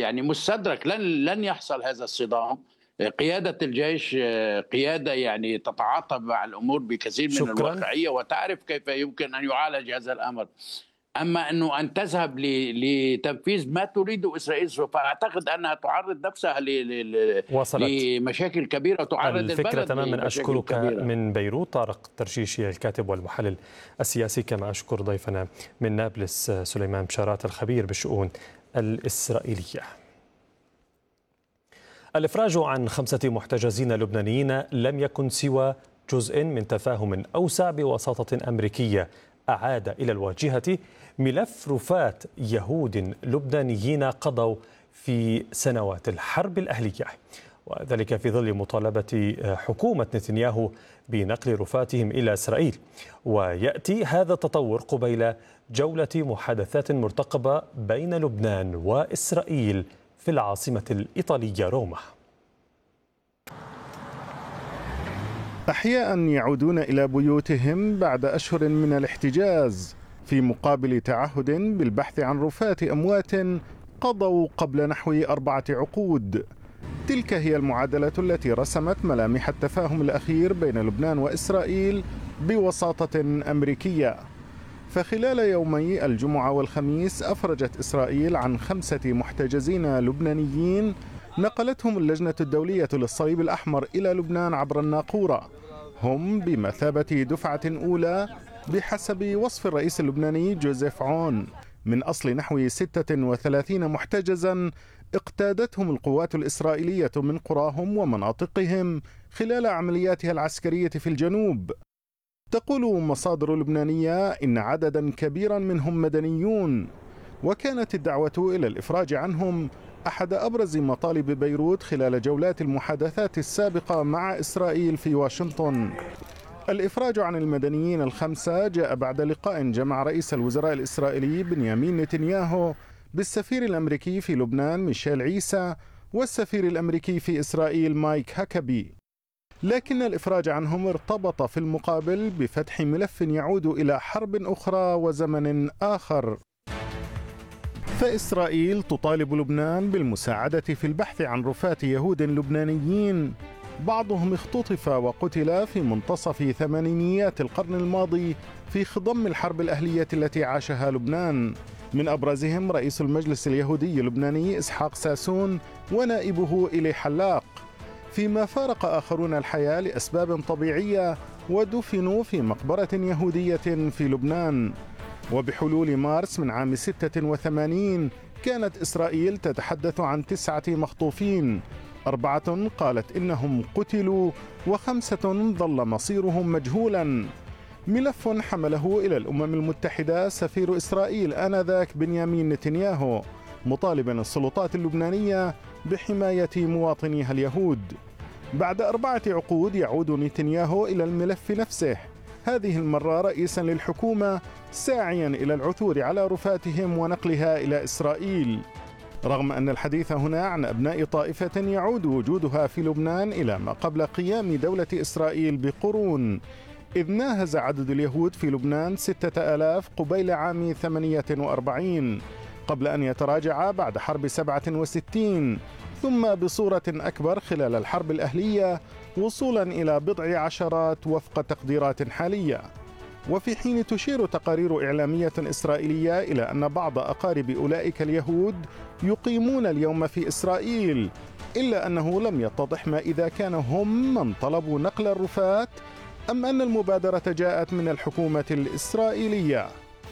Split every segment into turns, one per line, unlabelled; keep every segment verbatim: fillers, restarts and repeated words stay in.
يعني مستدرك، لن لن يحصل هذا الصدام. قيادة الجيش قيادة يعني تتعاطى مع الأمور بكثير من
شكرا.
الواقعية وتعرف كيف يمكن أن يعالج هذا الأمر. أما أنه أن تذهب لتنفيذ ما تريده إسرائيل، فأعتقد أنها تعرض نفسها
وصلت
لمشاكل كبيرة، تعرض
الفكرة
البلد
تماما.
لمشاكل
أشكرك
كبيرة.
من بيروت طارق ترشيشي الكاتب والمحلل السياسي، كما أشكر ضيفنا من نابلس سليمان بشارات الخبير بالشؤون الإسرائيلية. الإفراج عن خمسة محتجزين لبنانيين لم يكن سوى جزء من تفاهم أوسع بوساطة أمريكية أعاد إلى الواجهة ملف رفات يهود لبنانيين قضوا في سنوات الحرب الأهلية، وذلك في ظل مطالبة حكومة نتنياهو بنقل رفاتهم إلى إسرائيل. ويأتي هذا التطور قبيل جولة محادثات مرتقبة بين لبنان وإسرائيل في العاصمة الإيطالية روما.
أحياء يعودون إلى بيوتهم بعد أشهر من الاحتجاز في مقابل تعهد بالبحث عن رفات أموات قضوا قبل نحو أربعة عقود. تلك هي المعادلة التي رسمت ملامح التفاهم الأخير بين لبنان وإسرائيل بوساطة أمريكية. فخلال يومي الجمعة والخميس أفرجت إسرائيل عن خمسة محتجزين لبنانيين نقلتهم اللجنة الدولية للصليب الأحمر إلى لبنان عبر الناقورة. هم بمثابة دفعة أولى بحسب وصف الرئيس اللبناني جوزيف عون من أصل نحو ستة وثلاثين محتجزا اقتادتهم القوات الإسرائيلية من قراهم ومناطقهم خلال عملياتها العسكرية في الجنوب. تقول مصادر لبنانية إن عددا كبيرا منهم مدنيون، وكانت الدعوة إلى الإفراج عنهم أحد أبرز مطالب بيروت خلال جولات المحادثات السابقة مع إسرائيل في واشنطن. الإفراج عن المدنيين الخمسة جاء بعد لقاء جمع رئيس الوزراء الإسرائيلي بنيامين نتنياهو بالسفير الأمريكي في لبنان ميشيل عيسى والسفير الأمريكي في إسرائيل مايك هاكابي. لكن الإفراج عنهم ارتبط في المقابل بفتح ملف يعود إلى حرب أخرى وزمن آخر. فإسرائيل تطالب لبنان بالمساعدة في البحث عن رفات يهود لبنانيين بعضهم اختطف وقتل في منتصف ثمانينيات القرن الماضي في خضم الحرب الأهلية التي عاشها لبنان، من أبرزهم رئيس المجلس اليهودي اللبناني إسحاق ساسون ونائبه إلي حلاق، فيما فارق آخرون الحياة لأسباب طبيعية ودفنوا في مقبرة يهودية في لبنان. وبحلول مارس من عام ستة وثمانين كانت إسرائيل تتحدث عن تسعة مخطوفين، أربعة قالت إنهم قتلوا وخمسة ظل مصيرهم مجهولا. ملف حمله إلى الأمم المتحدة سفير إسرائيل آنذاك بنيامين نتنياهو مطالبا السلطات اللبنانية بحماية مواطنيها اليهود. بعد أربعة عقود يعود نتنياهو إلى الملف نفسه، هذه المرة رئيسا للحكومة ساعيا إلى العثور على رفاتهم ونقلها إلى إسرائيل، رغم أن الحديث هنا عن أبناء طائفة يعود وجودها في لبنان إلى ما قبل قيام دولة إسرائيل بقرون، إذ ناهز عدد اليهود في لبنان ستة آلاف قبيل عام ثمانية وأربعين قبل أن يتراجع بعد حرب سبعة وستين، ثم بصورة أكبر خلال الحرب الأهلية وصولا إلى بضع عشرات وفق تقديرات حالية. وفي حين تشير تقارير إعلامية إسرائيلية إلى أن بعض أقارب أولئك اليهود يقيمون اليوم في إسرائيل، إلا أنه لم يتضح ما إذا كان هم من طلبوا نقل الرفات أم أن المبادرة جاءت من الحكومة الإسرائيلية.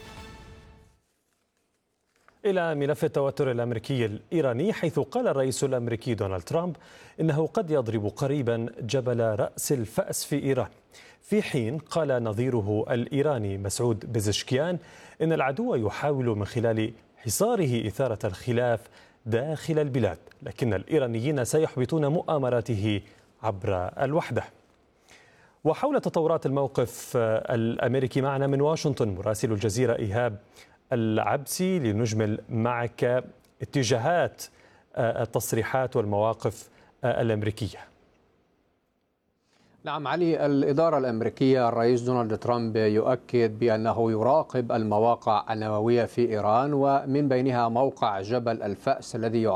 إلى ملف التوتر الأمريكي الإيراني، حيث قال الرئيس الأمريكي دونالد ترامب إنه قد يضرب قريبا جبل رأس الفأس في إيران، في حين قال نظيره الإيراني مسعود بزشكيان إن العدو يحاول من خلال حصاره إثارة الخلاف داخل البلاد، لكن الإيرانيين سيحبطون مؤامراته عبر الوحدة. وحول تطورات الموقف الأمريكي معنا من واشنطن مراسل الجزيرة إيهاب العبسي لنجمل معك اتجاهات التصريحات والمواقف الأمريكية.
نعم علي، الإدارة الأمريكية الرئيس دونالد ترامب يؤكد بأنه يراقب المواقع النووية في إيران، ومن بينها موقع جبل الفأس الذي